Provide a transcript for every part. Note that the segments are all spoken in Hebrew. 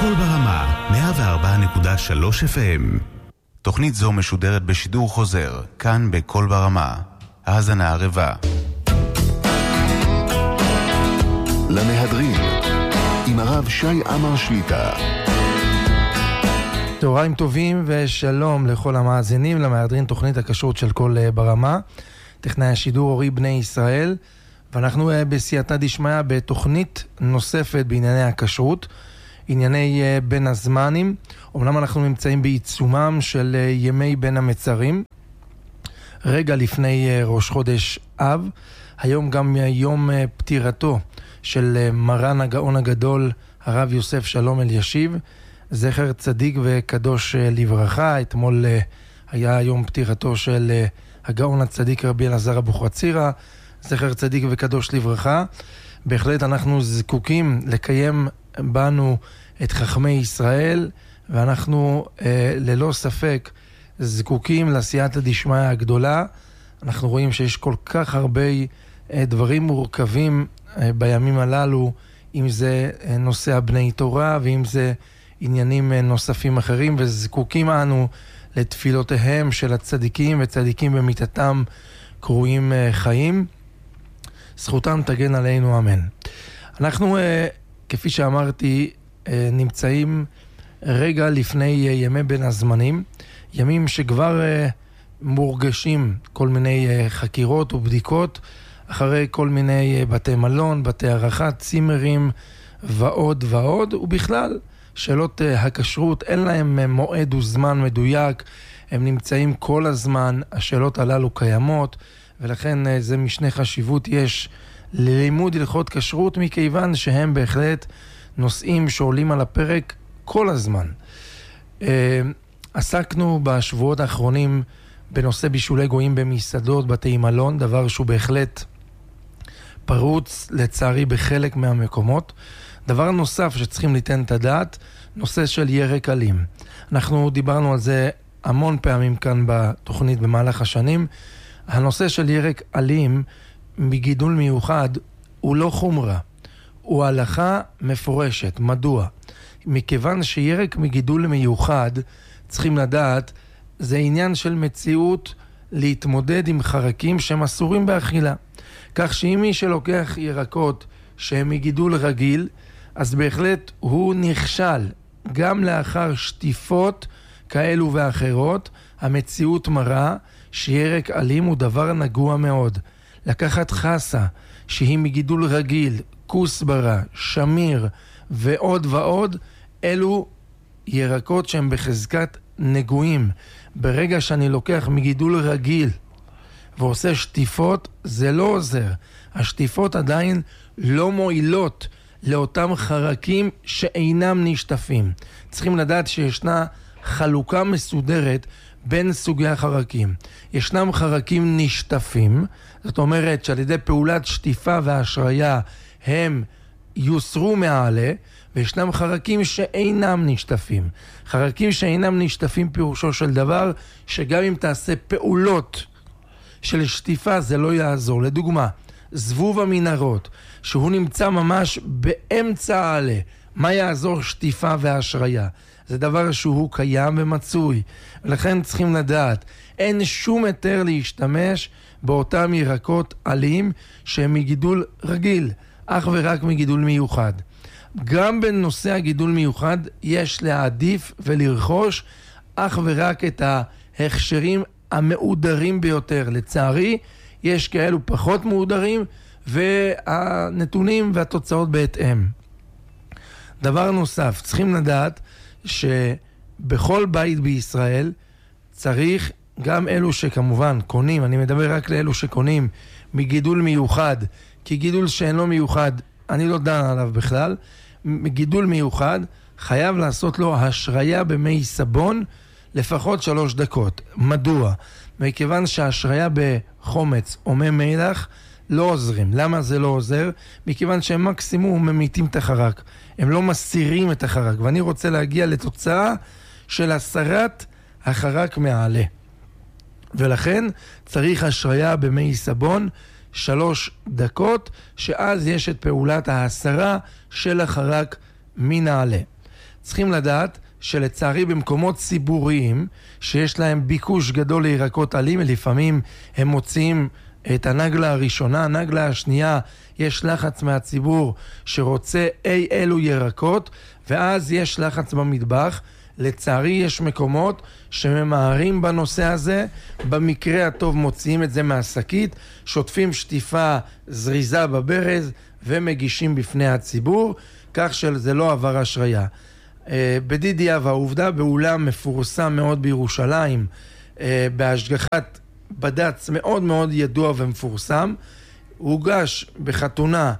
קול ברמה, 104.3 FM. תוכנית זו משודרת בשידור חוזר, כאן בקול ברמה. האזנה ערבה. למהדרין, עם הרב שי עמר שליטה. תוריים טובים ושלום לכל המאזינים למהדרין, תוכנית הכשרות של קול ברמה. טכנאי השידור אורי בני ישראל, ואנחנו בסייעתא דשמיא בתוכנית נוספת בענייני הכשרות, ענייני בין הזמנים. אומנם אנחנו נמצאים בעיצומם של ימי בין המצרים, רגע לפני ראש חודש אב. היום גם יום פטירתו של מרן הגאון הגדול הרב יוסף שלום אלישיב, זכר צדיק וקדוש לברכה. אתמול היה יום פטירתו של הגאון הצדיק רבי אלעזר אבוחצירא, זכר צדיק וקדוש לברכה. בהחלט אנחנו זקוקים לקיים בנו את חכמי ישראל, ואנחנו ללא ספק זקוקים לסייעתא דשמיא הגדולה. אנחנו רואים שיש כל כך הרבה דברים מורכבים בימים הללו, אם זה נושא הבני תורה ואם זה עניינים נוספים אחרים, וזקוקים אנו לתפילותיהם של הצדיקים, וצדיקים במיתתם קרויים חיים. זכותם תגן עלינו, אמן. אנחנו, כפי שאמרתי, נמצאים רגע לפני ימי בין הזמנים, ימים שכבר מורגשים כל מיני חקירות ובדיקות, אחרי כל מיני בתי מלון, בתי ערכת, צימרים ועוד ועוד, ובכלל שאלות הכשרות אין להם מועד וזמן מדויק, הם נמצאים כל הזמן, השאלות הללו קיימות, ולכן זה משנה חשיבות יש ללימוד הלכות כשרות, מכיוון שהם בהחלט נושאים שעולים על הפרק כל הזמן. עסקנו בשבועות האחרונים בנושא בישולי גויים במסעדות, בתי מלון, דבר שהוא בהחלט פרוץ לצערי בחלק מהמקומות. דבר נוסף שצריכים ליתן את הדעת, נושא של ירק אלים. אנחנו דיברנו על זה המון פעמים כאן בתוכנית במהלך השנים. הנושא של ירק אלים מגידול מיוחד הוא לא חומרה, הוא הלכה מפורשת. מדוע? מכיוון שירק מגידול מיוחד, צריכים לדעת, זה עניין של מציאות להתמודד עם חרקים שהם אסורים באכילה. כך שאם מי שלוקח ירקות שהם מגידול רגיל, אז בהחלט הוא נכשל. גם לאחר שטיפות כאלו ואחרות, המציאות מראה שירק אלים הוא דבר נגוע מאוד. לקחת חסה שהיא מגידול רגיל, כוסברה, שמיר ועוד ועוד, אלו ירקות שהם בחזקת נגועים. ברגע שאני לוקח מגידול רגיל ועושה שטיפות, זה לא עוזר. השטיפות עדיין לא מועילות לאותם חרקים שאינם נשטפים. צריכים לדעת שישנה חלוקה מסודרת בין סוגי החרקים. ישנם חרקים נשטפים, זאת אומרת שעל ידי פעולת שטיפה והשריה הם יוסרו מעלה, וישנם חרקים שאינם נשטפים. חרקים שאינם נשטפים פירושו של דבר שגם אם תעשה פעולות של שטיפה זה לא יעזור. לדוגמה, זבוב המנהרות, שהוא נמצא ממש באמצע העלה, מה יעזור שטיפה והשריה? זה דבר שהוא קיים ומצוי, ולכן צריכים לדעת, אין שום היתר להשתמש באותם ירקות עלים שהם מגידול רגיל, אך ורק מגידול מיוחד. גם בנושא הגידול מיוחד יש להעדיף ולרכוש אך ורק את ההכשרים המאודרים ביותר. לצערי, יש כאלו פחות מאודרים, והנתונים והתוצאות בהתאם. דבר נוסף, צריכים לדעת שבכל בית בישראל צריך, גם אלו שכמובן קונים, אני מדבר רק לאלו שקונים מגידול מיוחד, כי גידול שאינו מיוחד, אני לא דן עליו בכלל, מגידול מיוחד חייב לעשות לו השריה במי סבון לפחות 3 דקות. מדוע? מכיוון שההשריה בחומץ או מי מלח לא עוזרים. למה זה לא עוזר? מכיוון שהם מקסימום ממיתים את החרק. הם לא מסירים את החרק. ואני רוצה להגיע לתוצאה של הסרת החרק מעלה. ולכן צריך השריה במי סבון 3 דקות, שאז יש את פעולת ההסרה של החרק מן העלה. צריכים לדעת שלצערי במקומות ציבוריים שיש להם ביקוש גדול לירקות עלים, לפעמים הם מוציאים את הנגלה הראשונה, הנגלה השנייה, יש לחץ מהציבור שרוצה אלו ירקות, ואז יש לחץ במטבח. לצערי יש מקומות שממהרים בנושא הזה, במקרה הטוב מוציאים את זה מהשקית, שוטפים שטיפה זריזה בברז ומגישים בפני הציבור, כך שזה לא עבר השריה. בדידיה והעובדה באולם מפורסם מאוד בירושלים, בהשגחת בד"ץ מאוד מאוד ידוע ומפורסם, הוגש בחתונה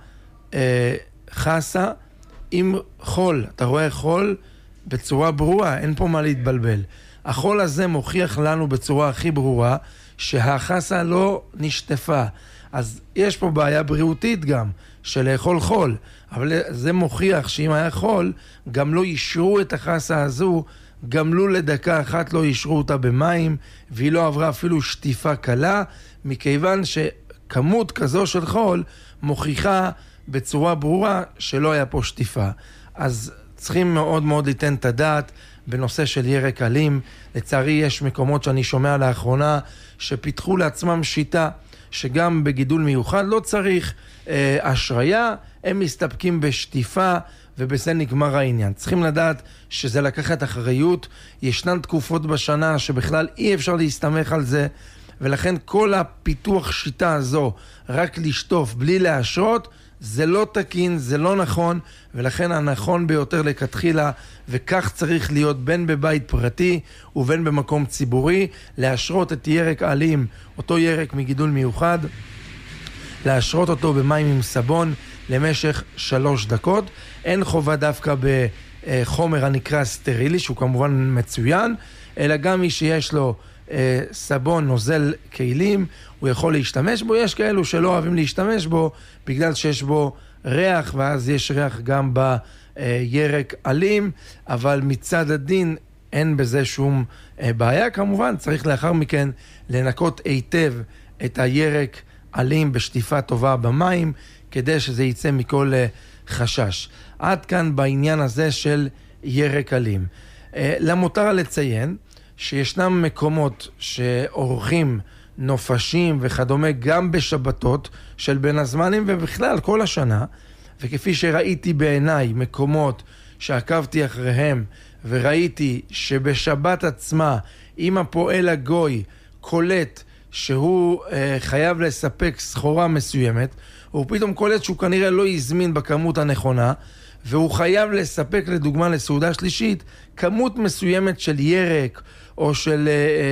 חסה עם חול. אתה רואה חול בצורה ברורה, אין פה מה להתבלבל. החול הזה מוכיח לנו בצורה הכי ברורה שהחסה לא נשטפה. אז יש פה בעיה בריאותית גם של לאכול חול, אבל זה מוכיח שאם היה חול גם לא אישרו את החסה הזו, גם לא לדקה אחת לא אישרו אותה במים, והיא לא עברה אפילו שטיפה קלה, מכיוון שכמות כזו של חול מוכיחה בצורה ברורה שלא היה פה שטיפה. אז צריכים מאוד מאוד ליתן את הדעת בנושא של ירק עלים. לצערי יש מקומות שאני שומע לאחרונה שפיתחו לעצמם שיטה שגם בגידול מיוחד לא צריך השריה, הם מסתפקים בשטיפה ובזה נגמר העניין. צריכים לדעת שזה לקחת אחריות, ישנן תקופות בשנה שבכלל אי אפשר להסתמך על זה, ולכן כל הפיתוח שיטה הזו רק לשטוף בלי להשרות זה לא תקין, זה לא נכון, ולכן הנכון ביותר לכתחילה, וכך צריך להיות בין בבית פרטי ובין במקום ציבורי, להשרות את ירק עלים, אותו ירק מגידול מיוחד, להשרות אותו במים עם סבון למשך 3 דקות. אין חובה דווקא בחומר הנקרא סטרילי, שהוא כמובן מצוין, אלא גם מי שיש לו סבון, נוזל כלים, הוא יכול להשתמש בו. יש כאלו שלא אוהבים להשתמש בו בגלל שיש בו ריח, ואז יש ריח גם בירק עלים, אבל מצד הדין אין בזה שום בעיה. כמובן צריך לאחר מכן לנקות היטב את הירק עלים בשטיפה טובה במים, כדי שזה יצא מכל חשש. עד כאן בעניין הזה של ירק עלים. למותר לציין שישנם מקומות שעורכים נופשים וכדומה גם בשבתות של בין הזמנים ובכלל כל השנה, וכפי שראיתי בעיניי מקומות שעקבתי אחריהם וראיתי שבשבת עצמה אם הפועל הגוי קולט שהוא חייב לספק סחורה מסוימת, הוא פתאום קולט שהוא כנראה לא יזמין בכמות הנכונה, והוא חייב לספק לדוגמה לסעודה שלישית כמות מסוימת של ירק או של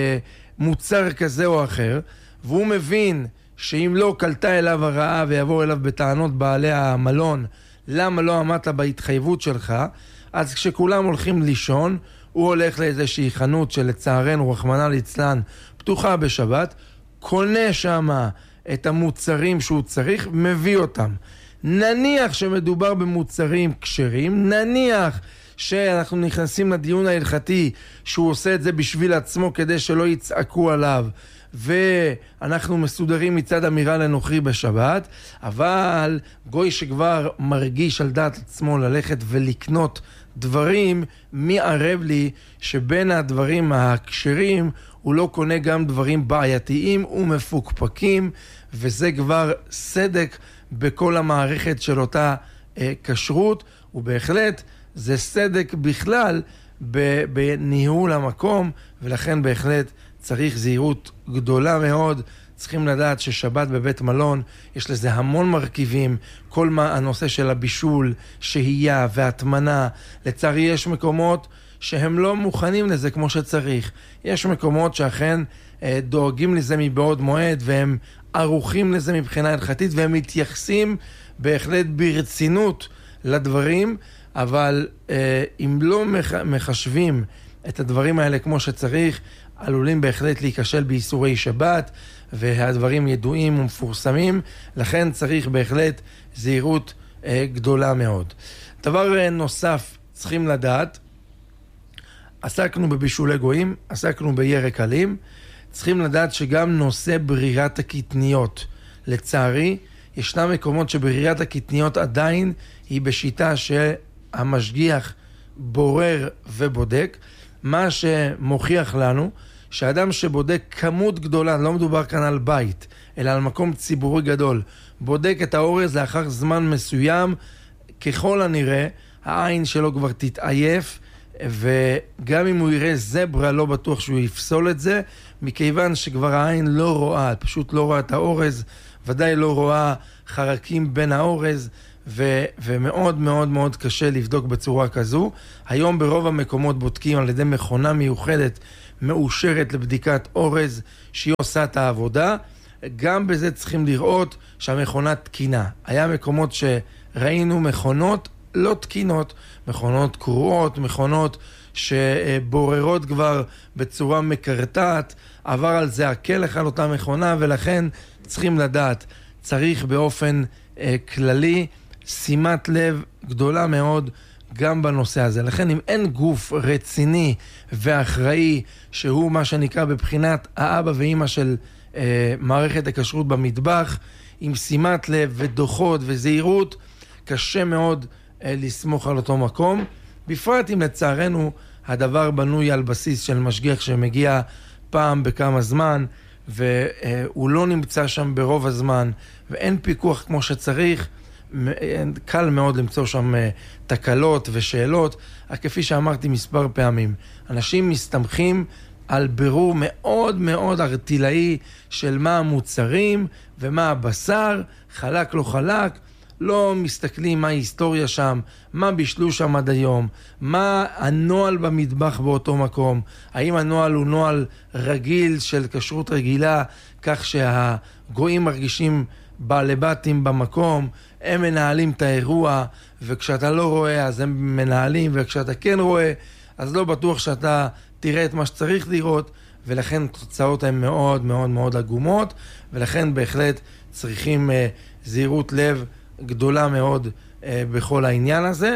מוצר כזה או אחר, והוא מבין שאם לא קלטה אליו הרעה ויבוא אליו בטענות בעלי המלון למה לא עמדת בהתחייבות שלך, אז כשכולם הולכים לישון הוא הולך לאיזושהי חנות שלצערנו רחמנא ליצלן פתוחה בשבת, קונה שמה את המוצרים שהוא צריך, מביא אותם. נניח שמדובר במוצרים כשרים, נניח שאנחנו נכנסים לדיון ההלכתי שהוא עושה את זה בשביל עצמו כדי שלא יצעקו עליו, ואנחנו מסודרים מצד אמירה לנוכרי בשבת, אבל גוי שכבר מרגיש על דעת עצמו ללכת ולקנות דברים, מי ערב לי שבין הדברים הכשרים הוא לא קונה גם דברים בעייתיים ומפוקפקים, וזה כבר סדק בכל המערכת של אותה כשרות, ובהחלט זה סדק בכלל בניהול המקום, ולכן בהחלט צריך זהירות גדולה מאוד. צריכים לדעת ששבת בבית מלון יש לזה המון מרכיבים, כל הנושא של הבישול, שהייה והתמנה. לצערי יש מקומות שהם לא מוכנים לזה כמו שצריך. יש מקומות שאכן דואגים לזה מבעוד מועד, והם ערוכים לזה מבחינה הלכתית, והם מתייחסים בהחלט ברצינות לדברים, אבל אם לא מחשבים את הדברים האלה כמו שצריך, עלולים בהחלט להיכשל באיסורי שבת, והדברים ידועים ומפורסמים, לכן צריך בהחלט זהירות גדולה מאוד. דבר נוסף צריכים לדעת, עסקנו בבישולי גויים, עסקנו בירק עלים, צריכים לדעת שגם נושא ברירת הקטניות, לצערי, ישנם מקומות שברירת הקטניות עדיין היא בשיטה שהמשגיח בורר ובודק, מה שמוכיח לנו שאדם שבודק כמות גדולה, לא מדובר כאן על בית, אלא על מקום ציבורי גדול, בודק את האורז לאחר זמן מסוים, ככל הנראה, העין שלו כבר תתעייף, וגם אם הוא יראה זברה, לא בטוח שהוא יפסול את זה, מכיוון שכבר העין לא רואה, פשוט לא רואה את האורז, ודאי לא רואה חרקים בין האורז, ומאוד מאוד מאוד קשה לבדוק בצורה כזו. היום ברוב המקומות בודקים על ידי מכונה מיוחדת, מאושרת לבדיקת אורז, שהיא עושה את העבודה. גם בזה צריכים לראות שהמכונה תקינה. היה מקומות שראינו מכונות לא תקינות, מכונות קרועות, מכונות שבוררות כבר בצורה מקרטעת, עבר על זה הכלך על אותה מכונה, ולכן צריכים לדעת, צריך באופן כללי שימת לב גדולה מאוד גם בנושא הזה. לכן אם אין גוף רציני ואחראי, שהוא מה שנקרא בבחינת האבא ואמא של מערכת הכשרות במטבח, עם שימת לב ודוחות וזהירות, קשה מאוד לסמוך על אותו מקום, בפרט אם לצערנו הדבר בנוי על בסיס של משגיח שמגיע פעם בכמה זמן, והוא לא נמצא שם ברוב הזמן, ואין פיקוח כמו שצריך, קל מאוד למצוא שם תקלות ושאלות. כפי שאמרתי מספר פעמים, אנשים מסתמכים על בירור מאוד מאוד ארטילאי של מה המוצרים ומה הבשר, חלק לא חלק, לא מסתכלים מה ההיסטוריה שם, מה בישלו שם עד היום, מה הנוהל במטבח באותו מקום, האם הנוהל הוא נוהל רגיל של כשרות רגילה, כך שהגויים מרגישים בעלי בתים במקום, הם מנהלים את האירוע, וכשאתה לא רואה אז הם מנהלים, וכשאתה כן רואה אז לא בטוח שאתה תראה את מה שצריך לראות, ולכן תוצאות הן מאוד מאוד מאוד עגומות, ולכן בהחלט צריכים זהירות לב גדולה מאוד בכל העניין הזה.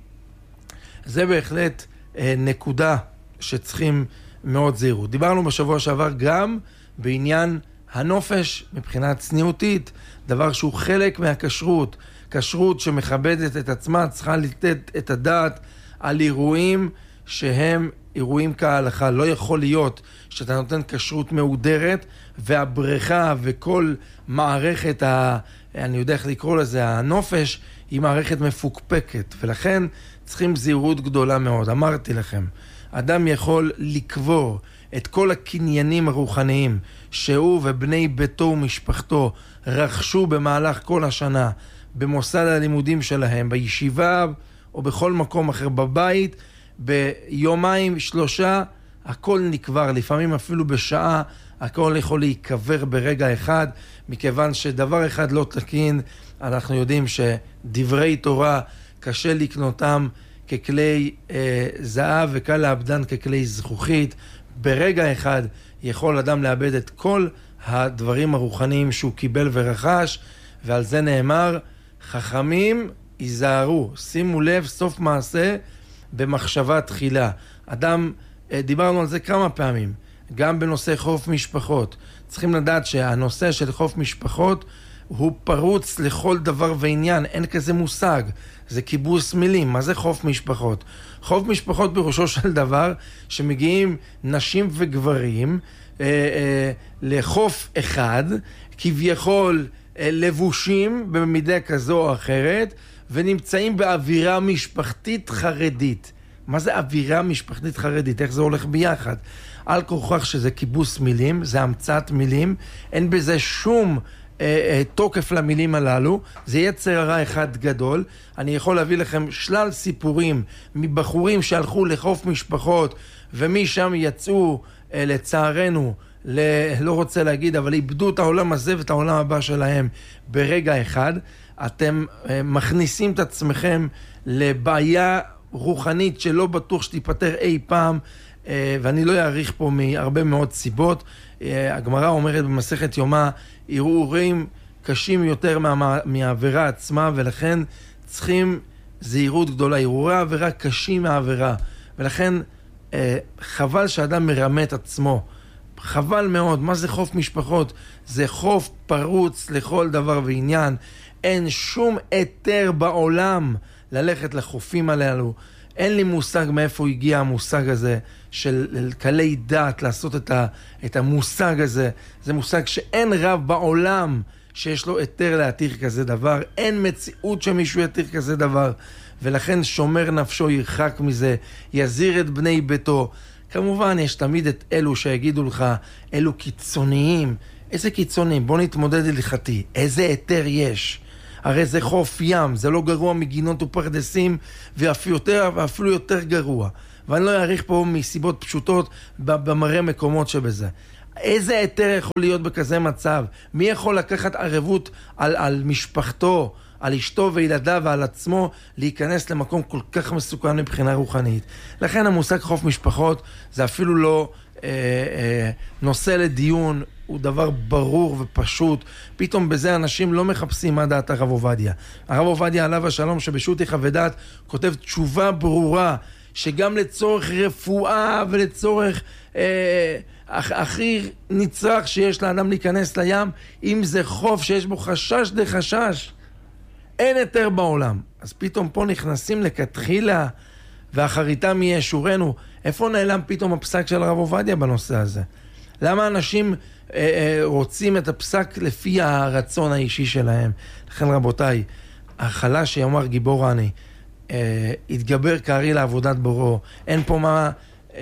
זה בהחלט נקודה שצריכים מאוד זהירות. דיברנו בשבוע שעבר גם בעניין הנופש מבחינה צניעותית, דבר שהוא חלק מהכשרות. כשרות שמכבדת את עצמה צריכה לתת את הדעת על אירועים שהם אירועים כהלכה. לא יכול להיות שאתה נותן כשרות מהודרת והבריכה וכל מערכת, אני יודע איך לקרוא לזה, הנופש, היא מערכת מפוקפקת, ולכן צריכים זהירות גדולה מאוד. אמרתי לכם, אדם יכול לקבור את כל הקניינים הרוחניים שהוא ובני ביתו ומשפחתו רכשו במהלך כל השנה במוסד הלימודים שלהם, בישיבה או בכל מקום אחר, בבית, ביומיים, 3, הכל נקבר, לפעמים אפילו בשעה, הכל יכול להיקבר ברגע אחד, מכיוון שדבר אחד לא תקין. אנחנו יודעים שדברי תורה קשה לקנותם ככלי זהב וקל לאבדן ככלי זכוכית. ברגע אחד יכול אדם לאבד את כל הדברים הרוחניים שהוא קיבל ורכש, ועל זה נאמר, חכמים ייזהרו, שימו לב, סוף מעשה במחשבה תחילה. אדם, דיברנו על זה כמה פעמים, גם בנושא חוף משפחות. צריכים לדעת שהנושא של חוף משפחות הוא פרוץ לכל דבר ועניין, אין כזה מושג, זה כיבוס מילים. מה זה חוף משפחות? חוף משפחות בראשו של דבר שמגיעים נשים וגברים לחוף אחד, כביכול לבושים במידה כזו או אחרת, ונמצאים באווירה משפחתית חרדית. מה זה אווירה משפחתית חרדית? איך זה הולך ביחד? על כוכך שזה כיבוס מילים, זה המצאת מילים, אין בזה שום תוקף למילים הללו, זה יצר הרע אחד גדול. אני יכול להביא לכם שלל סיפורים מבחורים שהלכו לחוף משפחות, ומשם יצאו לצערנו, לא רוצה להגיד, אבל איבדו את העולם הזה ואת העולם הבא שלהם ברגע אחד. אתם מכניסים את עצמכם לבעיה רוחנית שלא בטוח שתיפטר אי פעם, ואני לא אעריך פה מהרבה מאוד סיבות. הגמרא אומרת במסכת יומא, ערעורים קשים יותר מהעבירה עצמה, ולכן צריכים זהירות גדולה. ערעורי העבירה קשים מהעבירה, ולכן חבל שאדם מרמה את עצמו. חבל מאוד. מה זה חוף משפחות? זה חוף פרוץ לכל דבר ועניין. אין שום היתר בעולם ללכת לחופים הללו. אין לי מושג מאיפה הגיע המושג הזה של קלי דת, לעשות את המושג הזה. זה מושג שאין רב בעולם שיש לו היתר להתיר כזה דבר. אין מציאות שמישהו יתיר כזה דבר. ולכן שומר נפשו ירחק מזה, יזיר את בני ביתו. כמובן יש תמיד את אלו שיגידו לך, אלו קיצוניים. איזה קיצוניים? בוא נתמודד הלכתי. איזה היתר יש? הרי זה חוף ים, זה לא גרוע מגינות ופרדסים, ואפילו יותר גרוע. ואני לא אעריך פה מסיבות פשוטות במראה מקומות שבזה. איזה היתר יכול להיות בכזה מצב? מי יכול לקחת ערבות על משפחתו, על אשתו וילדיו ועל עצמו, להיכנס למקום כל כך מסוכן מבחינה רוחנית? לכן המושג חוף משפחות זה אפילו לא נושא לדיון, הוא דבר ברור ופשוט. פתאום בזה אנשים לא מחפשים מה דעת הרב עובדיה. הרב עובדיה עליו השלום שבשו"ת יחווה דעת כותב תשובה ברורה, שגם לצורך רפואה ולצורך הכי נצרך שיש לאדם להיכנס לים, אם זה חוף שיש בו חשש לחשש, אין היתר בעולם. אז פתאום פה נכנסים לכתחילה, ואחריתם יהיה שורנו. איפה נעלם פתאום הפסק של הרב עובדיה בנושא הזה? למה אנשים רוצים את הפסק לפי הרצון האישי שלהם? לכן רבותיי, החלש שיאמר גיבור אני, התגבר כארי לעבודת בוראו, אין פה מה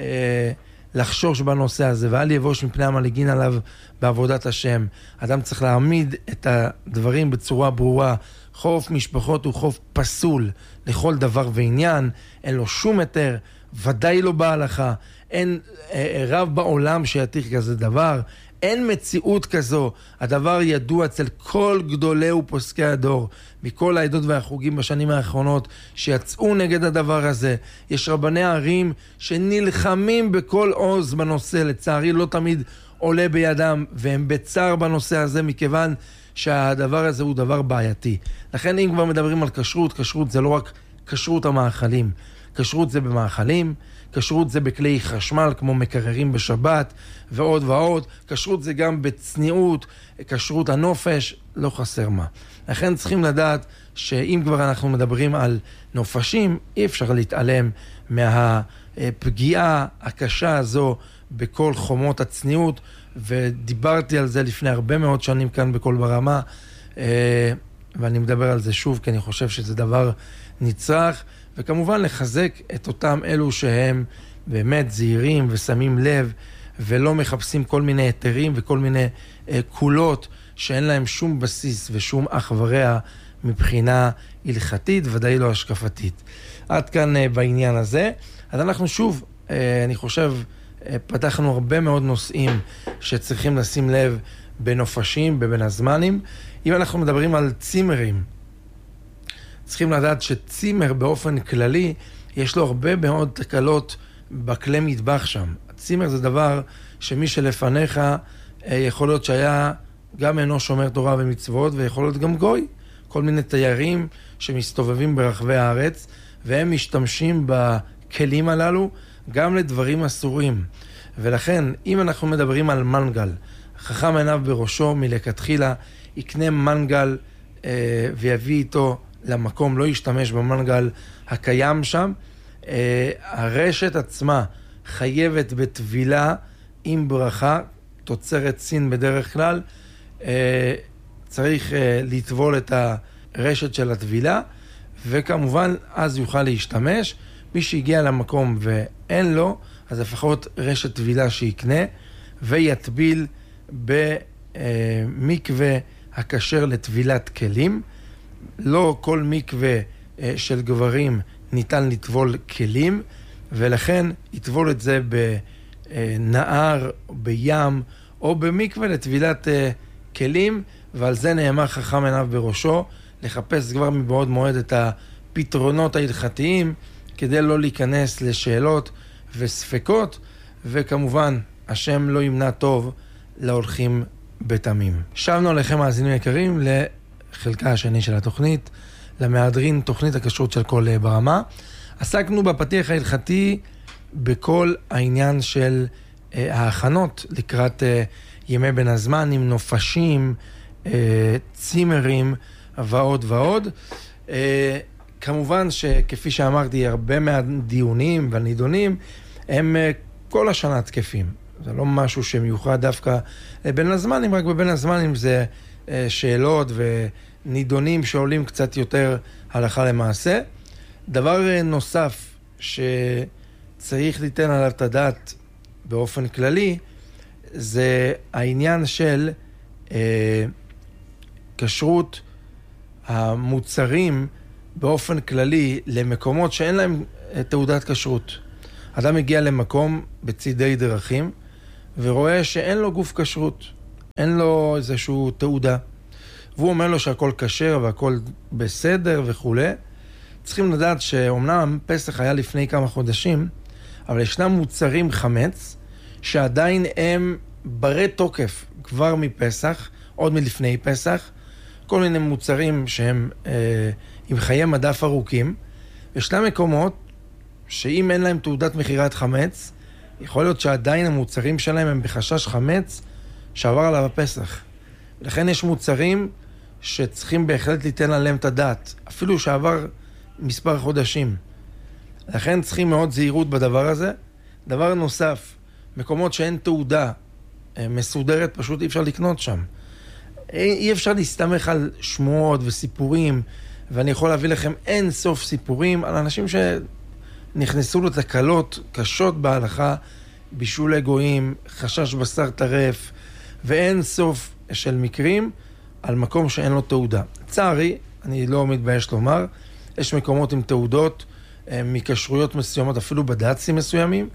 לחשוש בנושא הזה, ואל יבוש מפני המלעיגין עליו בעבודת השם. אדם צריך להעמיד את הדברים בצורה ברורה. חוף משפחות הוא חוף פסול לכל דבר ועניין, אין לו שום היתר, ודאי לא בהלכה, אין רב בעולם שיתיר כזה דבר, אין מציאות כזו. הדבר ידוע אצל כל גדולי ופוסקי הדור, מכל העדות והחוגים בשנים האחרונות, שיצאו נגד הדבר הזה. יש רבני ערים שנלחמים בכל עוז בנושא, לצערי לא תמיד עולה בידם, והם בצער בנושא הזה, מכיוון שהדבר הזה הוא דבר בעייתי. לכן אם כבר מדברים על כשרות, כשרות זה לא רק כשרות המאכלים. כשרות זה במאכלים, כשרות זה בכלי חשמל כמו מקררים בשבת ועוד ועוד. כשרות זה גם בצניעות, כשרות הנופש, לא חסר מה. לכן צריכים לדעת שאם כבר אנחנו מדברים על נופשים, אי אפשר להתעלם מהפגיעה הקשה הזו בכל חומות הצניעות, ודיברתי על זה לפני הרבה מאוד שנים כאן בכל ברמה, ואני מדבר על זה שוב כי אני חושב שזה דבר נצרך, וכמובן לחזק את אותם אלו שהם באמת זהירים ושמים לב ולא מחפשים כל מיני היתרים וכל מיני קולות שאין להם שום בסיס ושום אח ורע מבחינה הלכתית, ודאי לא השקפתית. עד כאן בעניין הזה. אז אנחנו שוב, אני חושב, פתחנו הרבה מאוד נושאים שצריכים לשים לב בנופשים, בבין הזמנים. אם אנחנו מדברים על צימרים, צריכים לדעת שצימר באופן כללי, יש לו הרבה מאוד תקלות בכלי מטבח שם. צימר זה דבר שמי שלפניך יכול להיות שהיה גם אינו שומר תורה ומצוות, ויכול להיות גם גוי. כל מיני תיירים שמסתובבים ברחבי הארץ, והם משתמשים בכלים הללו גם לדברים אסורים. ולכן, אם אנחנו מדברים על מנגל, חכם עיניו בראשו מלכתחילה, יקנה מנגל ויביא איתו למקום, לא ישתמש במנגל הקיים שם. הרשת עצמה חייבת בטבילה עם ברכה, תוצרת סין בדרך כלל, צריך לטבול את הרשת של הטבילה, וכמובן אז יוכל להשתמש. מי שהגיע למקום ואין לו, אז לפחות רשת טבילה שיקנה, ויטביל במקווה הכשר לטבילת כלים. לא כל מקווה של גברים ניתן לטבול כלים, ולכן יטבול את זה בנהר, בים, או במקווה לטבילת כלים, ועל זה נאמר חכם עיניו בראשו, לחפש כבר מבעוד מועד את הפתרונות ההלכתיים, כדי לא להיכנס לשאלות וספקות, וכמובן, השם לא ימנע טוב להולכים בתמים. שבנו עליכם מאזינים יקרים לחלקה השני של התוכנית, למהדרין תוכנית הכשרות של כל ברמה. עסקנו בפתיח ההלכתי בכל העניין של ההכנות לקראת ימי בין הזמן, עם נופשים, צימרים ועוד ועוד. כמובן שכפי שאמרתי, הרבה מהדיונים והנידונים הם כל השנה תקפים. זה לא משהו שמיוחד דווקא בין הזמנים, רק בבין הזמנים זה שאלות ונידונים שעולים קצת יותר הלכה למעשה. דבר נוסף שצריך ליתן עליו את הדעת באופן כללי, זה העניין של כשרות המוצרים באופן כללי למקומות שאין להם תעודת כשרות. אדם מגיע למקום בצידי דרכים ורואה שאין לו גוף כשרות, אין לו איזשהו תעודה, והוא אומר לו שהכל כשר והכל בסדר וכו'. צריכים לדעת שאומנם פסח היה לפני כמה חודשים, אבל ישנם מוצרים חמץ שעדיין הם ברי תוקף כבר מפסח, עוד מלפני פסח, כל מיני מוצרים שהם עם חיי מדף ארוכים. ישנם מקומות שאם אין להם תעודת מחירת חמץ, יכול להיות שעדיין המוצרים שלהם הם בחשש חמץ שעבר עליו הפסח. לכן יש מוצרים שצריכים בהחלט ליתן עליהם את הדעת, אפילו שעבר מספר חודשים. לכן צריכים מאוד זהירות בדבר הזה. דבר נוסף, מקומות שאין תעודה מסודרת, פשוט אי אפשר לקנות שם. אי אפשר להסתמך על שמועות וסיפורים, ואני יכול להביא לכם אין סוף סיפורים על אנשים שנכנסו לתקלות קשות בהלכה, בישולי גויים, חשש בשר טרף, ואין סוף של מקרים על מקום שאין לו תעודה. צערי, אני לא מתבייש לומר, יש מקומות עם תעודות מכשרויות מסוימות, אפילו בד"צים מסוימים,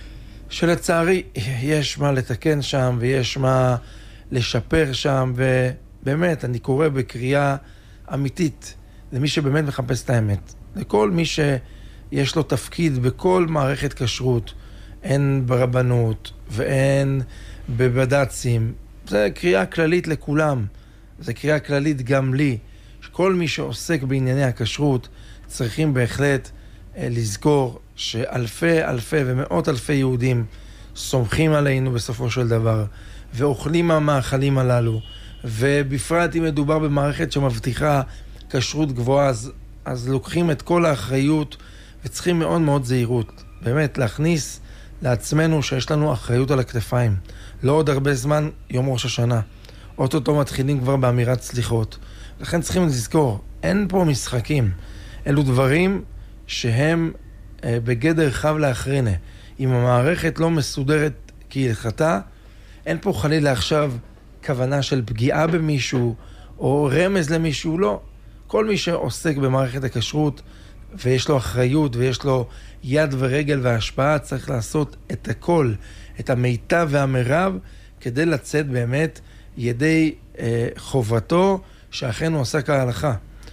שלצערי יש מה לתקן שם ויש מה לשפר שם, ובאמת אני קורא בקריאה אמיתית למי שבאמת מחפש את האמת, לכל מי שיש לו תפקיד בכל מערכת כשרות, אין ברבנות ואין בבד"צים, זה קריאה כללית לכולם, זה קריאה כללית גם לי, שכל מי שעוסק בענייני הכשרות צריכים בהחלט לזכור שאלפי ומאות אלפי יהודים סומכים עלינו בסופו של דבר, ואוכלים מהמאכלים הללו, ובפרט אם מדובר במערכת שמבטיחה כשרות גבוהה, אז לוקחים את כל האחריות, וצריכים מאוד מאוד זהירות. באמת, להכניס לעצמנו שיש לנו אחריות על הכתפיים. לא עוד הרבה זמן, יום ראש השנה. אוטוטו מתחילים כבר באמירת סליחות. לכן צריכים לזכור, אין פה משחקים. אלו דברים שהם בגדר חב לאחרונה. אם המערכת לא מסודרת כהלכתה, אין פה חלילה עכשיו כוונה של פגיעה במישהו או רמז למישהו, לא. כל מי שעוסק במערכת הכשרות ויש לו אחריות ויש לו יד ורגל והשפעה, צריך לעשות את הכל, את המיטב והמרב, כדי לצאת באמת ידי חובתו שאכן הוא עושה כהלכה.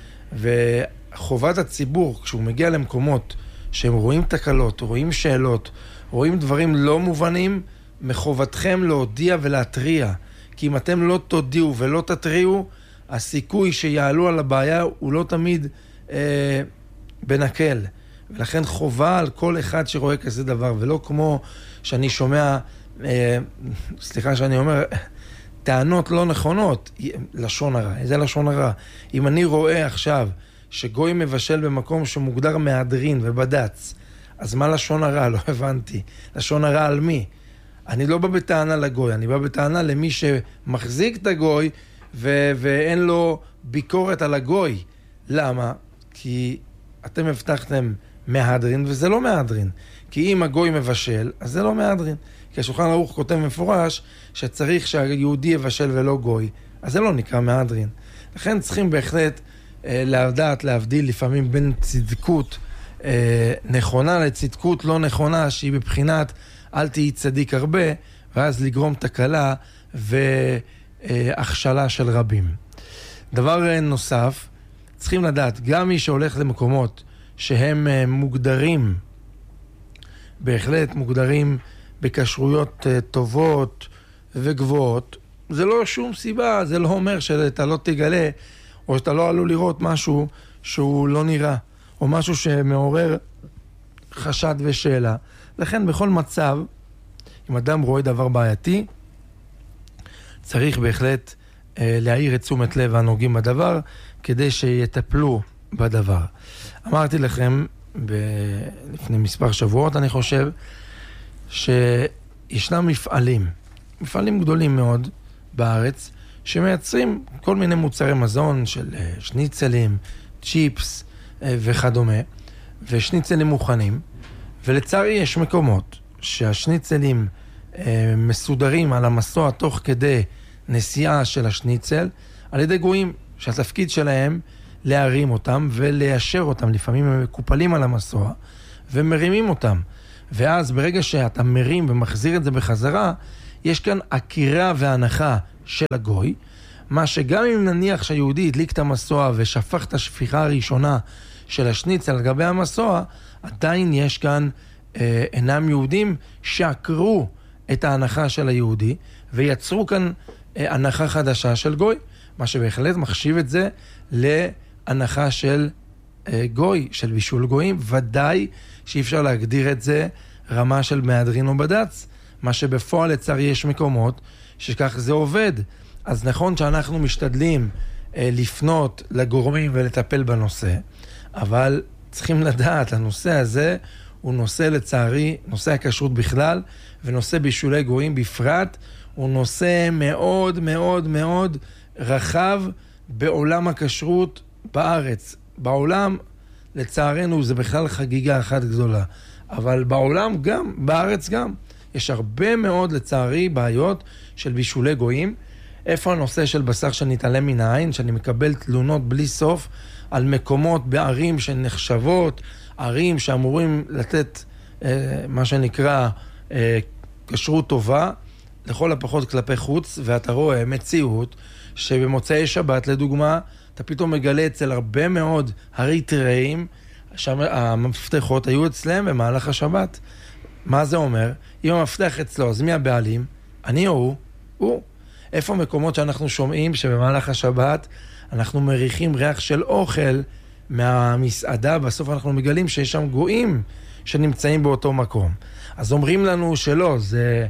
וחובת הציבור, כשהוא מגיע למקומות שהם רואים תקלות, רואים שאלות, רואים דברים לא מובנים, מחובתכם להודיע ולהטריע. כי אם אתם לא תודיעו ולא תטריעו, הסיכוי שיעלו על הבעיה הוא לא תמיד בנקל. ולכן חובה על כל אחד שרואה כזה דבר, ולא כמו שאני שומע, סליחה שאני אומר, טענות לא נכונות, לשון הרע. איזה לשון הרע? אם אני רואה עכשיו שגוי מבשל במקום שמוגדר מהדרין ובד"ץ, אז מה לשון הרע? לא הבנתי. לשון הרע על מי? אני לא בא בטענה לגוי, אני בא בטענה למי שמחזיק את הגוי ואין לו ביקורת על הגוי. למה? כי אתם הבטחתם מהדרין וזה לא מהדרין. כי אם הגוי מבשל, אז זה לא מהדרין. כי השולחן ערוך כותב מפורש שצריך שהיהודי יבשל ולא גוי, אז זה לא נקרא מהדרין. לכן צריכים בהחלט לדעת להבדיל לפעמים בין צדקות נכונה לצדקות לא נכונה, שהיא בבחינת אל תהי צדיק הרבה, ואז לגרום תקלה והכשלה של רבים. דבר נוסף, צריכים לדעת, גם מי שהולך למקומות שהם מוגדרים, בהחלט מוגדרים בכשרויות טובות וגבוהות, זה לא שום סיבה, זה לא אומר שאתה לא תגלה, או שאתה לא עלול לראות משהו שהוא לא נראה, או משהו שמעורר חשד ושאלה. לכן בכל מצב, אם אדם רואה דבר בעייתי, צריך בהחלט להעיר את תשומת לב הנוגעים בדבר, כדי שיטפלו בדבר. אמרתי לכם לפני מספר שבועות, אני חושב, שישנם מפעלים גדולים מאוד בארץ, שמייצרים כל מיני מוצרי מזון של שניצלים, צ'יפס וכדומה, ושניצלים מוכנים, ולצערי יש מקומות שהשניצלים מסודרים על המסוע תוך כדי נסיעה של השניצל, על ידי גויים שהתפקיד שלהם להרים אותם וליישר אותם. לפעמים הם מקופלים על המסוע ומרימים אותם. ואז ברגע שאתה מרים ומחזיר את זה בחזרה, יש כאן עקירה והנחה של הגוי, מה שגם אם נניח שהיהודי הדליק את המסוע ושפך את השפיכה הראשונה של השניצל על גבי המסוע, עדיין יש כאן אינם יהודים שעקרו את ההנחה של היהודי ויצרו כאן הנחה חדשה של גוי, מה שבהחלט מחשיב את זה להנחה של גוי, של בישול גויים. ודאי שאי אפשר להגדיר את זה רמה של מהדרין או בד"ץ, מה שבפועל לצערי יש מקומות שכך זה עובד. אז נכון שאנחנו משתדלים לפנות לגורמים ולטפל בנושא, אבל צריכים לדעת, הנושא הזה הוא נושא לצערי, נושא הכשרות בכלל, ונושא בישולי גויים בפרט, הוא נושא מאוד מאוד מאוד רחב בעולם הכשרות בארץ. בעולם, לצערנו, זה בכלל חגיגה אחת גדולה. אבל בעולם גם, בארץ גם, יש הרבה מאוד לצערי בעיות של בישולי גויים. איפה הנושא של בשר שנתעלם מן העין, שאני מקבל תלונות בלי סוף על מקומות בערים שנחשבות, ערים שאמורים לתת מה שנקרא כשרות טובה, לכל הפחות כלפי חוץ, ואתה רואה מציאות שבמוצאי שבת לדוגמה, אתה פתאום מגלה אצל הרבה מאוד אריתריאים, שם המפתחות היו אצלם במהלך השבת. מה זה אומר? אם המפתח אצלו, אז מי הבעלים? אני או הוא. איפה מקומות שאנחנו שומעים שבמהלך השבת אנחנו מריחים ריח של אוכל מהמסעדה, בסוף אנחנו מגלים שיש שם גויים שנמצאים באותו מקום. אז אומרים לנו שלא, זה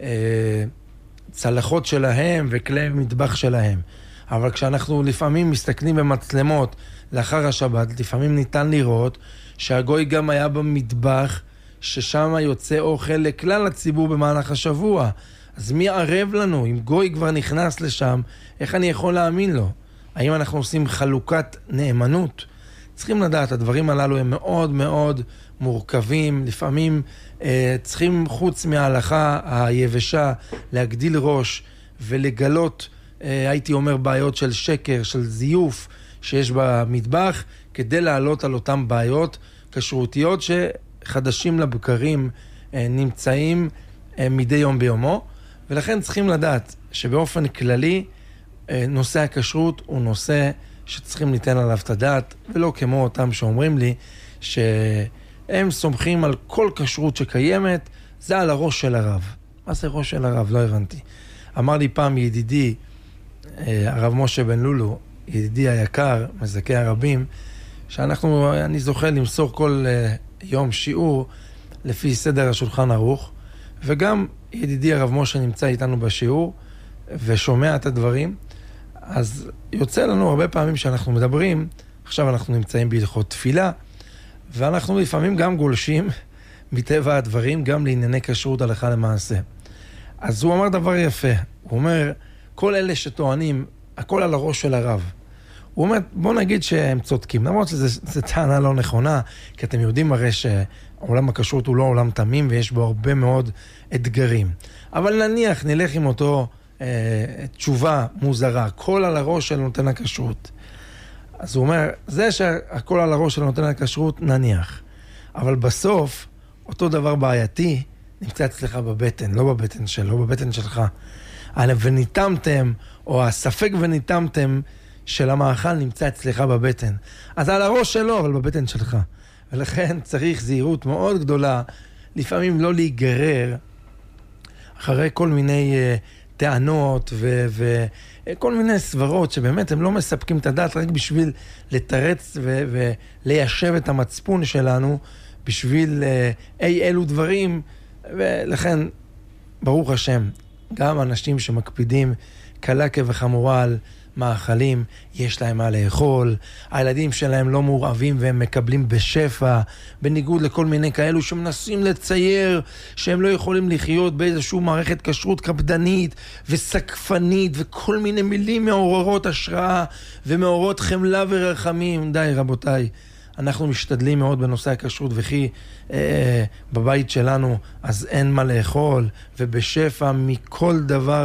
צלחות שלהם וכלי מטבח שלהם. אבל כשאנחנו לפעמים מסתכלים במצלמות לאחר השבת, לפעמים ניתן לראות שהגוי גם היה במטבח, ששם יוצא אוכל לכלל הציבור במהלך השבוע. אז מי ערב לנו? אם גוי כבר נכנס לשם, איך אני יכול להאמין לו? האם אנחנו עושים חלוקת נאמנות? צריכים לדעת, הדברים הללו הם מאוד מאוד מורכבים, לפעמים צריכים חוץ מההלכה היבשה להגדיל ראש ולגלות, הייתי אומר, בעיות של שקר, של זיוף שיש במטבח, כדי לעלות על אותם בעיות כשרותיות שחדשים לבקרים נמצאים מדי יום ביומו. ולכן צריכים לדעת שבאופן כללי נושא הכשרות הוא נושא שצריכים ניתן עליו את הדעת, ולא כמו אותם שאומרים לי שהם סומכים על כל כשרות שקיימת, זה על הראש של הרב. מה זה ראש של הרב? לא הבנתי. אמר לי פעם ידידי הרב משה בן לולו, ידידי היקר, מזכי הרבים, אני זוכה למסור כל יום שיעור לפי סדר השולחן ערוך, וגם ידידי הרב משה נמצא איתנו בשיעור ושומע את הדברים. אז יוצא לנו הרבה פעמים שאנחנו מדברים, עכשיו אנחנו נמצאים בהלכות תפילה, ואנחנו לפעמים גם גולשים מטבע הדברים גם לענייני כשרות הלכה למעשה. אז הוא אמר דבר יפה, הוא אומר, כל אלה שטוענים, הכל על הראש של הרב. הוא אומר, בוא נגיד שהם צודקים, למרות שזו טענה לא נכונה, כי אתם יודעים הרי שעולם הכשרות הוא לא עולם תמים, ויש בו הרבה מאוד אתגרים. אבל נניח, נלך עם אותו תשובה מוזרה, כל על הראש של נותן הכשרות. אז הוא אומר, זה שהכל על הראש של נותן הכשרות, נניח. אבל בסוף, אותו דבר בעייתי, נמצא אצלך בבטן, לא בבטן שלו, בבטן שלך. וניתמתם, או הספק וניתמתם של המאכל נמצא אצלך בבטן. אז על הראש שלו, אבל בבטן שלך. ולכן צריך זהירות מאוד גדולה, לפעמים לא להיגרר אחרי כל מיני טענות וכל מיני סברות שבאמת הם לא מספקים את הדעת רק בשביל לתרץ וליישב את המצפון שלנו בשביל אלו דברים. ולכן ברוך השם גם אנשים שמקפידים קלה כבחמורה על מאכלים, יש להם מה לאכול, הילדים שלהם לא מעורבים והם מקבלים בשפע, בניגוד לכל מיני כאלו שמנסים לצייר שהם לא יכולים לחיות באיזשהו מערכת כשרות קפדנית וסקפנית וכל מיני מילים מעוררות השראה ומעוררות חמלה ורחמים. די רבותיי, אנחנו משתדלים מאוד בנושא הכשרות, וכי בבית שלנו אז אין מה לאכול, ובשפע מכל דבר,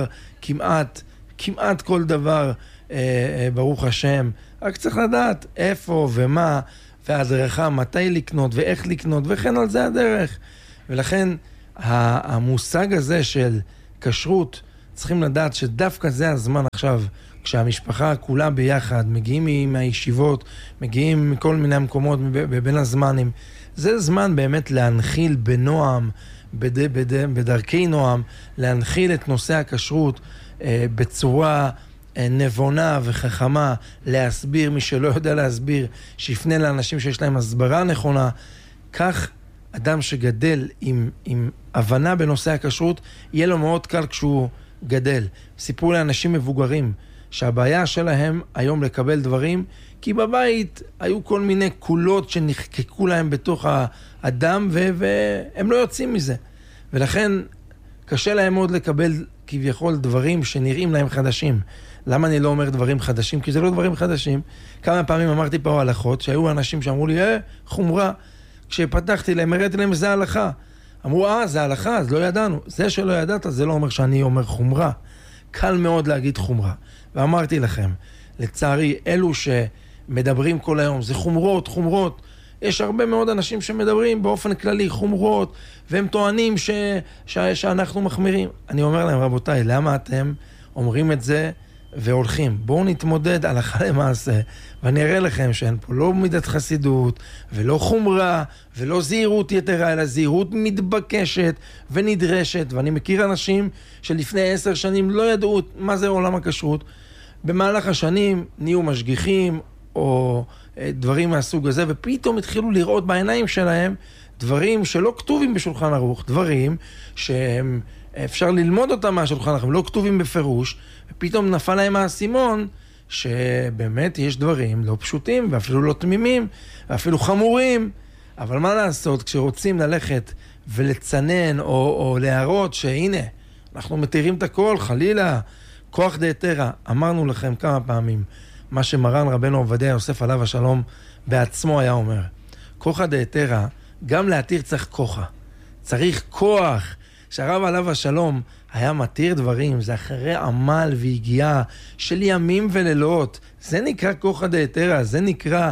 כמעט כל דבר, ברוך השם. רק צריך לדעת איפה ומה, והדרכה, מתי לקנות ואיך לקנות, וכן על זה הדרך. ולכן המושג הזה של כשרות, צריכים לדעת שדווקא זה הזמן עכשיו, כשהמשפחה כולה ביחד, מגיעים מהישיבות, מגיעים מכל מיני מקומות בין הזמנים, זה זמן באמת להנחיל בנועם, בדרכי נועם, להנחיל את נושא הכשרות בצורה נבונה וחכמה, להסביר, מי שלא יודע להסביר, שיפנה לאנשים שיש להם הסברה נכונה. כך אדם שגדל עם הבנה בנושא הכשרות, יהיה לו מאוד קל כשהוא גדל. סיפרו לאנשים מבוגרים, שהבעיה שלהם היום לקבל דברים, כי בבית היו כל מיני קולות שנחקקו להם בתוך האדם, והם לא יוצאים מזה. ולכן קשה להם מאוד לקבל כביכול דברים שנראים להם חדשים. למה אני לא אומר דברים חדשים? כי זה לא דברים חדשים. כמה פעמים אמרתי פה הלכות, שהיו אנשים שאמרו לי, חומרה. כשפתחתי להם, הראיתי להם, זה הלכה. אמרו, זה הלכה, אז לא ידענו. זה שלא ידעת, זה לא אומר שאני אומר חומרה. קל מאוד להגיד חומרה. ואמרתי לכם, לצערי, אלו שמדברים כל היום, זה חומרות. יש הרבה מאוד אנשים שמדברים באופן כללי חומרות, והם טוענים שאנחנו מחמירים. אני אומר להם, רבותיי, למה אתם אומרים את זה והולכים? בואו נתמודד הלכה למעשה, ואני אראה לכם שאין פה לא מידת חסידות, ולא חומרה, ולא זהירות יתרה, אלא זהירות מתבקשת ונדרשת. ואני מכיר אנשים שלפני 10 שנים לא ידעו מה זה עולם הכשרות. במהלך השנים נהיו משגיחים, או דברים מהסוג הזה, ופתאום התחילו לראות בעיניים שלהם דברים שלא כתובים בשולחן ערוך, דברים שהם אפשר ללמוד אותם מהשולחן ערוך, הם לא כתובים בפירוש, ופתאום נפל להם האסימון שבאמת יש דברים לא פשוטים, ואפילו לא תמימים, ואפילו חמורים. אבל מה לעשות, כשרוצים ללכת ולצנן או להראות שהנה, אנחנו מתירים את הכל, חלילה, כוח דהתרא. אמרנו לכם כמה פעמים, מה שמרן רבנו עובדיה יוסף עליו השלום בעצמו היה אומר, כוח דהתרא, גם להתיר צריך כוחה. צריך כוח. שהרב עליו השלום היה מתיר דברים, זה אחרי עמל והגיעה של ימים ולילות. זה נקרא כוח דהתרא, זה נקרא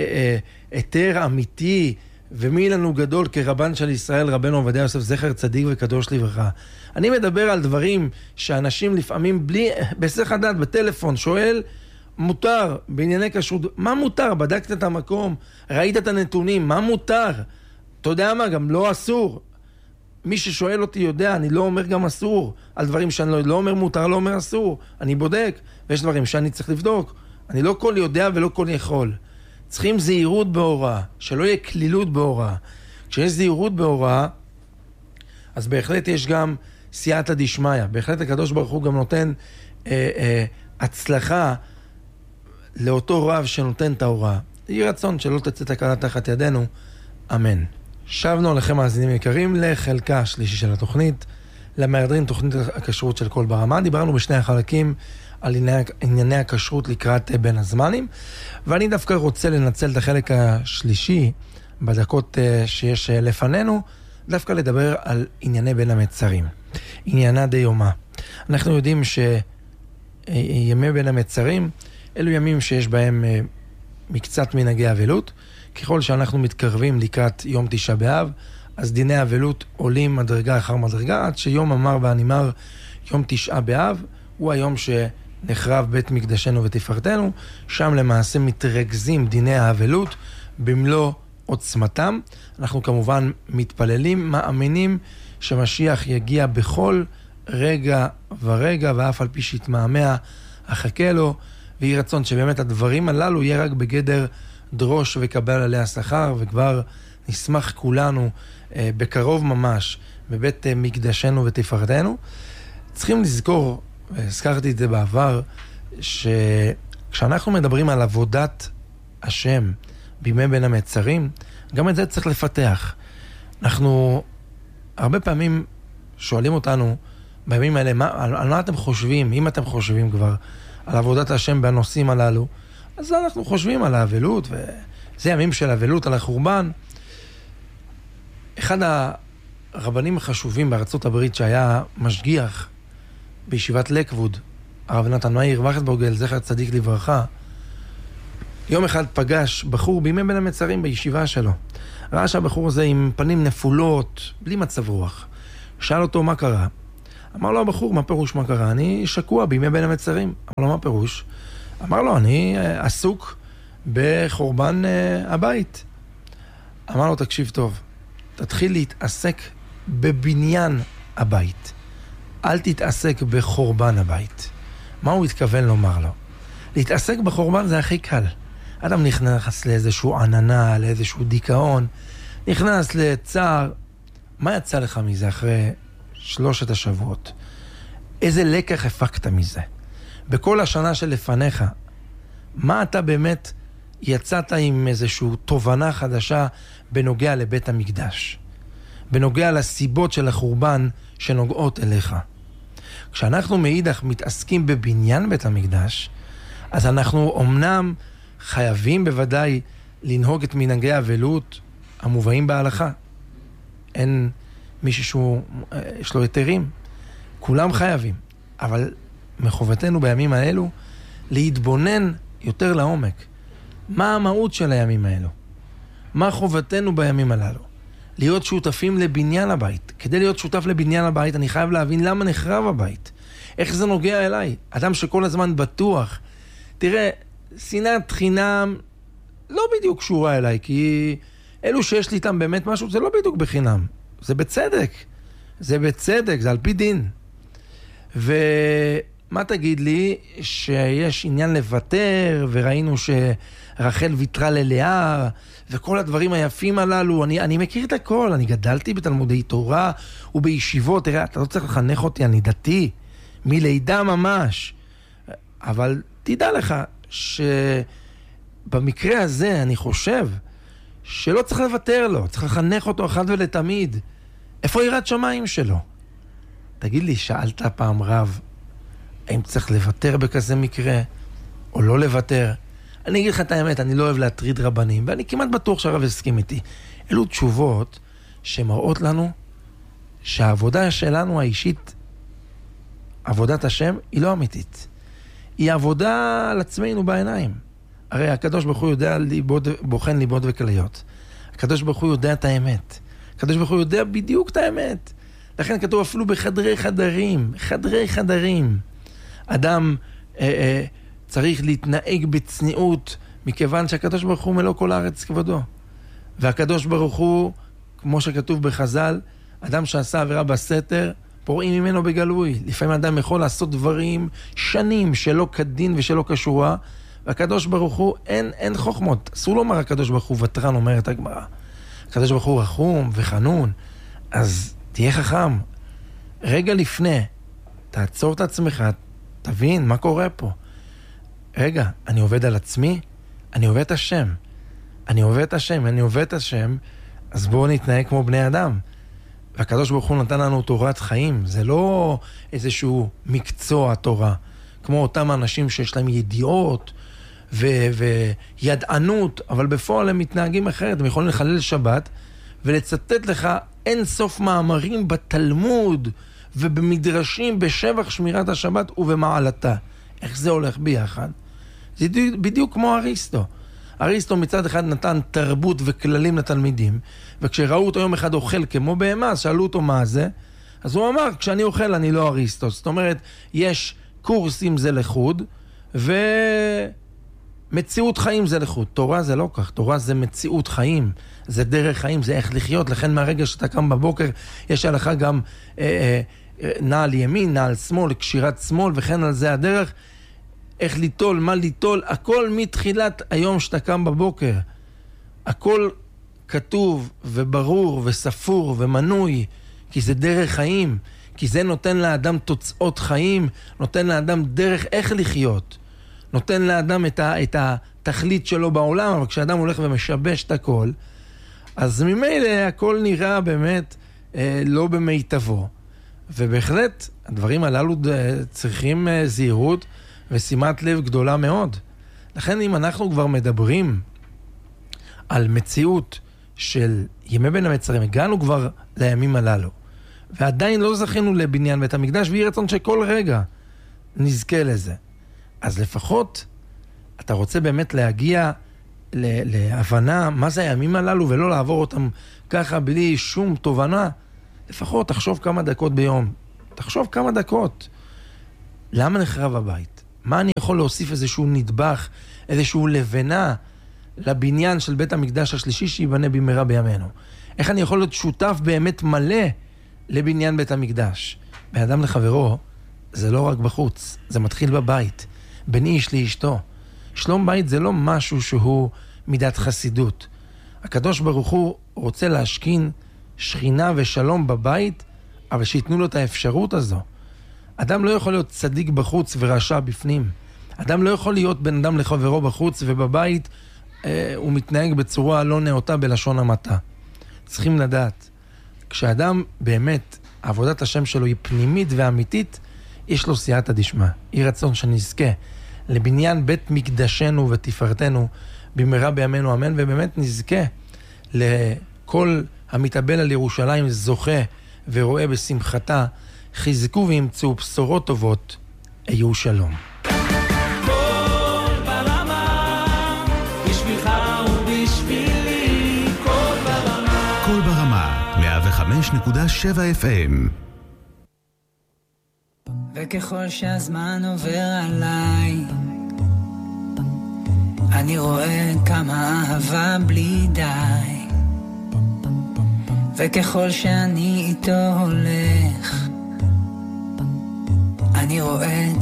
היתר אמיתי, ומי לנו גדול כרבן של ישראל, רבנו עובדיה יוסף זכר צדיק וקדוש לברכה. אני מדבר על דברים שאנשים לפעמים בלי, בסך הדעת בטלפון, שואל, מותר בענייני כשרות, מה מותר? בדקת את המקום, ראית את הנתונים, מה מותר? אתה יודע מה, גם לא אסור. מי ששואל אותי יודע, אני לא אומר גם אסור, על דברים שאני לא אומר מותר, לא אומר אסור. אני בודק, ויש דברים שאני צריך לבדוק. אני לא כל יודע ולא כל יכול. צריכים זהירות בהוראה, שלא יהיה כלילות בהוראה. כשיש זהירות בהוראה, אז בהחלט יש גם סייעתא דשמיא. בהחלט הקדוש ברוך הוא גם נותן הצלחה לאותו רב שנותן את ההוראה. יהי רצון שלא תצא תקלה תחת ידינו. אמן. שבנו לכם מאזינים יקרים לחלקה השלישי של התוכנית, למהדרין תוכנית הכשרות של כל ברמה. דיברנו בשני החלקים על ענייני הכשרות לקראת בין הזמנים, ואני דווקא רוצה לנצל את החלק השלישי בדקות שיש לפנינו, דווקא לדבר על ענייני בין המצרים, עניינה דיומה. אנחנו יודעים שימי בין המצרים אלו ימים שיש בהם מקצת מנהגי אבלות. ככל שאנחנו מתקרבים לקראת יום תשעה באב, אז דיני אבלות עולים מדרגה אחר מדרגה, עד שיום אמר והנמר, יום תשעה באב, הוא היום שנחרב בית מקדשנו ותפארתנו, שם למעשה מתרכזים דיני האבלות במלוא עוצמתם. אנחנו כמובן מתפללים, מאמינים שמשיח יגיע בכל רגע ורגע, ואף על פי שיתמהמה אחכה לו, ויהי רצון שבאמת הדברים הללו יהיה רק בגדר דרוש וקבל עליה שכר, וכבר נשמח כולנו בקרוב ממש בבית מקדשנו ותפארתנו. צריכים לזכור, והזכרתי את זה בעבר, שכשאנחנו מדברים על עבודת השם בימי בין המצרים, גם את זה צריך לפתח. אנחנו הרבה פעמים שואלים אותנו בימים האלה, על מה אתם חושבים? אם אתם חושבים כבר על עבודת השם בנושאים הללו, אז אנחנו חושבים על האבלות, וזה ימים של אבלות על החורבן. אחד הרבנים החשובים בארצות הברית שהיה משגיח בישיבת לקווד, הרב נתן מאיר וכטבורגל, זכר צדיק לברכה, יום אחד פגש בחור בימי בין המצרים בישיבה שלו. ראה שהבחור הזה עם פנים נפולות, בלי מצב רוח. שאל אותו מה קרה. אמר לו הבחור, מה פירוש מה קרה? אני שקוע בימי בין המצרים. אמר לו, מה פירוש? אמר לו, אני עסוק בחורבן הבית. אמר לו, תקשיב טוב, תתחיל להתעסק בבניין הבית. אל תתעסק בחורבן הבית. מה הוא התכוון לומר לו? להתעסק בחורבן זה הכי קל. אדם נכנס לאיזשהו עננה, לאיזשהו דיכאון, נכנס לצער. מה יצא לך מזה אחרי 3 השבועות? איזה לקח הפקת מזה? בכל השנה שלפניך, מה אתה באמת יצאת עם איזשהו תובנה חדשה בנוגע לבית המקדש? בנוגע לסיבות של החורבן שנוגעות אליך. כשאנחנו מאידך מתעסקים בבניין בית המקדש, אז אנחנו אמנם חייבים בוודאי לנהוג את מנהגי האבלות המובאים בהלכה. אין מישהו יש לו היתרים. כולם חייבים. אבל מחובתנו בימים האלו להתבונן יותר לעומק. מה המהות של הימים האלו? מה חובתנו בימים הללו? להיות שותפים לבניין הבית. כדי להיות שותף לבניין הבית, אני חייב להבין למה נחרב הבית. איך זה נוגע אליי? אדם שכל הזמן בטוח. תראה, שנאת חינם לא בדיוק קשורה אליי, כי אלו שיש לי איתם באמת משהו, זה לא בדיוק בחינם. זה בצדק. זה בצדק, זה על פי דין. ומה תגיד לי? שיש עניין לוותר, וראינו שרחל ויתרה ללאה, וכל הדברים היפים הללו, אני מכיר את הכל, אני גדלתי בתלמודי תורה ובישיבות, תראה, אתה לא צריך לחנך אותי, אני דתי, מלידה ממש. אבל תדע לך שבמקרה הזה אני חושב שלא צריך לוותר לו, צריך לחנך אותו אחד ולתמיד. איפה יראת שמיים שלו? תגיד לי, שאלת פעם רב, האם צריך לוותר בכזה מקרה, או לא לוותר? אני אגיד לך את האמת, אני לא אוהב להטריד רבנים, ואני כמעט בטוח שהרב הסכים איתי. אלו תשובות שמראות לנו שהעבודה שלנו האישית, עבודת השם, היא לא אמיתית. היא עבודה על עצמנו בעיניים. הרי הקדוש ברוך הוא יודע בוחן ליבות וכליות. הקדוש ברוך הוא יודע את האמת. הקדוש ברוך הוא יודע בדיוק את האמת. לכן כתוב אפילו בחדרי חדרים. אדם צריך להתנהג בצניעות, מכיוון שהקדוש ברוך הוא מלוא כל הארץ כבודו. והקדוש ברוך הוא, כמו שכתוב בחז"ל, אדם שעשה עבירה בסתר, פורעים ממנו בגלוי. לפעמים אדם יכול לעשות דברים שנים שלא כדין ושלא קשורה, והקדוש ברוך הוא אין חוכמות. אסור לומר הקדוש ברוך הוא ותרן, אומרת הגמרא. הקדוש ברוך הוא רחום וחנון, אז תהיה חכם. רגע לפני, תעצור את עצמך, תבין מה קורה פה. רגע, אני עובד על עצמי? אני עובד את השם. אני עובד את השם, אז בואו נתנהג כמו בני אדם. והקדוש ברוך הוא נתן לנו תורת חיים. זה לא איזשהו מקצוע תורה, כמו אותם אנשים שיש להם ידיעות וידענות, אבל בפועל הם מתנהגים אחרת. הם יכולים לחלל שבת ולצטט לך אין סוף מאמרים בתלמוד ובמדרשים בשבח שמירת השבת ובמעלתה. איך זה הולך ביחד? זה בדיוק כמו אריסטו. אריסטו מצד אחד נתן תרבות וכללים לתלמידים, וכשראו אותו יום אחד אוכל כמו בהמה, אז שאלו אותו מה זה, אז הוא אמר, כשאני אוכל אני לא אריסטו. זאת אומרת, יש קורסים זה לחוד, ומציאות חיים זה לחוד. תורה זה לא כך, תורה זה מציאות חיים, זה דרך חיים, זה איך לחיות. לכן מהרגע שאתה קם בבוקר, יש הלכה גם נעל ימין, נעל שמאל, קשירת שמאל, וכן על זה הדרך. איך ליטול, מה ליטול, הכל מתחילת היום שאתה קם בבוקר. הכל כתוב וברור וספור ומנוי, כי זה דרך חיים, כי זה נותן לאדם תוצאות חיים, נותן לאדם דרך איך לחיות. נותן לאדם את התכלית שלו בעולם, אבל כשאדם הולך ומשבש את הכל, אז ממילא הכל נראה באמת לא במיטבו. ובהחלט, הדברים הללו צריכים זהירות ושימת לב גדולה מאוד. לכן אם אנחנו כבר מדברים על מציאות של ימי בין המצרים, הגענו כבר לימים הללו, ועדיין לא זכינו לבניין בית המקדש, ויהי רצון שכל רגע נזכה לזה. אז לפחות אתה רוצה באמת להגיע להבנה מה זה הימים הללו, ולא לעבור אותם ככה בלי שום תובנה. לפחות תחשוב כמה דקות ביום. תחשוב כמה דקות. למה נחרב הבית? מה אני יכול להוסיף איזשהו נדבך, איזשהו לבנה לבניין של בית המקדש השלישי שיבנה במהרה בימינו? איך אני יכול להיות שותף באמת מלא לבניין בית המקדש? בין אדם לחברו, זה לא רק בחוץ, זה מתחיל בבית, בין איש לאשתו. שלום בית זה לא משהו שהוא מידת חסידות. הקדוש ברוך הוא רוצה להשכין שכינה ושלום בבית, אבל שיתנו לו את האפשרות הזו. אדם לא יכול להיות צדיק בחוץ ורשע בפנים. אדם לא יכול להיות בן אדם לחברו בחוץ, ובבית הוא מתנהג בצורה לא נאותה בלשון המעטה. צריכים לדעת, כשאדם באמת, עבודת השם שלו היא פנימית ואמיתית, יש לו סייעתא דשמיא. יהי רצון שנזכה לבניין בית מקדשנו ותפארתנו במהרה בימינו אמן, ובאמת נזכה לכל המתאבל על ירושלים זוכה ורואה בשמחתה, חזקו וימצאו בשורות טובות, היו שלום. קול ברמה 105.7 FM. וככל שהזמן עובר עליי, אני רואה כמה אהבה בלי די, וככל שאני איתו הולך, אני רואה